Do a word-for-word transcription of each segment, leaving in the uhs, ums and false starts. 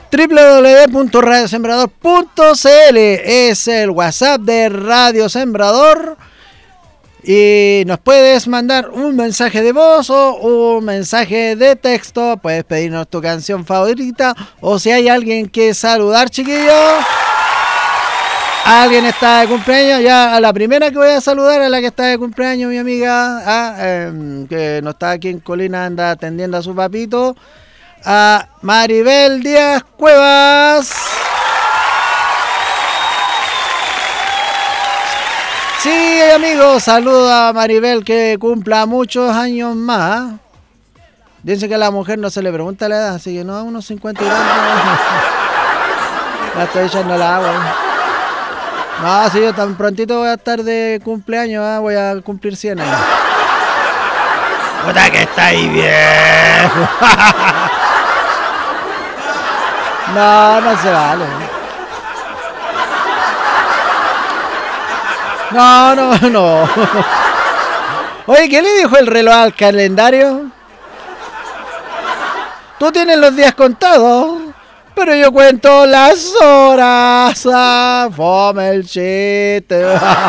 doble u doble u doble u punto radio sembrador punto c l es el WhatsApp de Radio Sembrador. Y nos puedes mandar un mensaje de voz o un mensaje de texto. Puedes pedirnos tu canción favorita. O si hay alguien que saludar, chiquillos. Alguien está de cumpleaños. Ya a la primera que voy a saludar, a la que está de cumpleaños, mi amiga. Ah, eh, que no está aquí en Colina, anda atendiendo a su papito. A Maribel Díaz Cuevas. Sí, amigos, saludo a Maribel, que cumpla muchos años más. Dice que a la mujer no se le pregunta la edad, así que no, unos cincuenta y dos. La estoy echando al agua. No, si yo tan prontito voy a estar de cumpleaños, ¿eh? Voy a cumplir cien años. ¡Puta que está ahí viejo! No, no se vale. No, no, no. Oye, ¿qué le dijo el reloj al calendario? Tú tienes los días contados, pero yo cuento las horas. Ah, fome el chiste.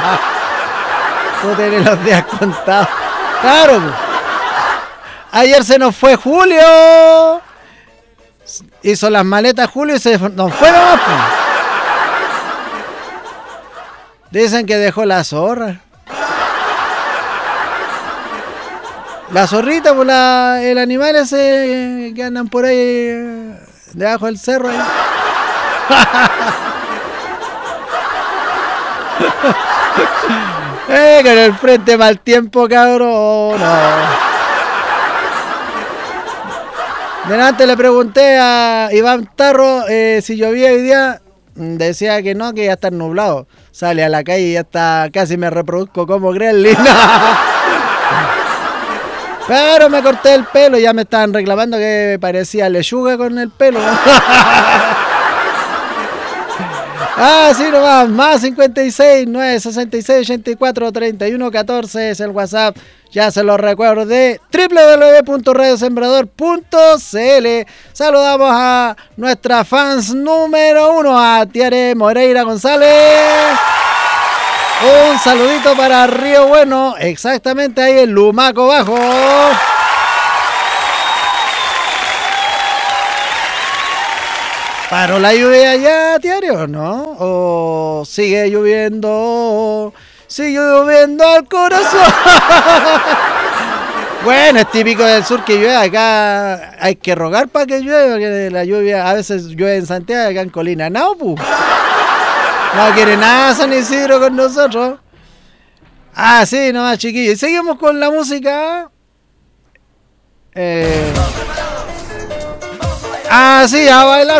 Tú tienes los días contados. Claro. Ayer se nos fue Julio. Hizo las maletas Julio y se nos fue nomás. Dicen que dejó la zorra. La zorrita, pues la, el animal ese que andan por ahí eh, debajo del cerro. Ahí. eh, con el frente mal tiempo, cabrón. No. Delante le pregunté a Iván Tarro eh, si llovía hoy día. Decía que no, que ya está nublado. Sale a la calle y ya está, casi me reproduzco como Gremlin. Pero me corté el pelo y ya me estaban reclamando que parecía lechuga con el pelo. Ah, sí, nomás, más cincuenta y seis, nueve sesenta y seis, ochenta y cuatro, treinta y uno, catorce es el WhatsApp. Ya se lo recuerdo, de doble u doble u doble u punto radio sembrador punto c l. Saludamos a nuestra fans número uno, a Tiare Moreira González. Un saludito para Río Bueno, exactamente ahí en Lumaco Bajo. ¿Paró la lluvia ya, Tiare, o no? ¿O sigue lloviendo? Sigue lloviendo al corazón. Bueno, es típico del sur que llueve. Acá hay que rogar para que llueva, porque la lluvia a veces llueve en Santiago, acá en Colina. No, pu. No quiere nada San Isidro con nosotros. Ah, sí, nomás, chiquillos. Y seguimos con la música. Eh... Ah, sí, a bailar